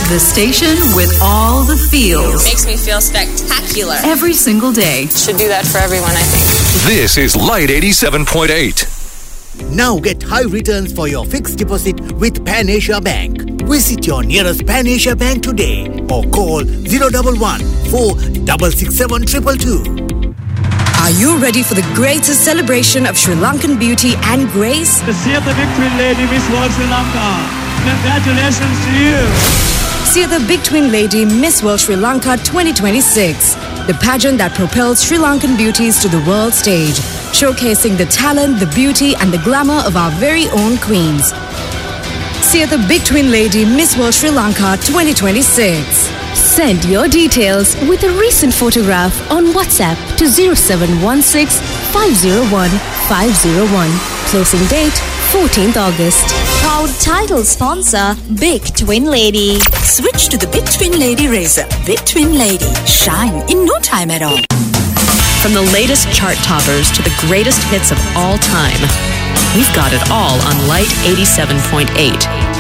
The station with all the feels. Makes me feel spectacular. Every single day. Should do that for everyone, I think. This is Light 87.8. Now get high returns for your fixed deposit with Pan Asia Bank. Visit your nearest Pan Asia Bank today or call 011 4667 222. Are you ready for the greatest celebration of Sri Lankan beauty and grace? The Theatre Big Twin Lady Miss World Sri Lanka. Congratulations to you. See the Big Twin Lady Miss World Sri Lanka 2026, the pageant that propels Sri Lankan beauties to the world stage, showcasing the talent, the beauty, and the glamour of our very own queens. See the Big Twin Lady Miss World Sri Lanka 2026. Send your details with a recent photograph on WhatsApp to 0716 501 501. Closing date 14th August. Proud title sponsor, Big Twin Lady. Switch to the Big Twin Lady razor. Big Twin Lady. Shine in no time at all. From the latest chart toppers to the greatest hits of all time, we've got it all on Light 87.8.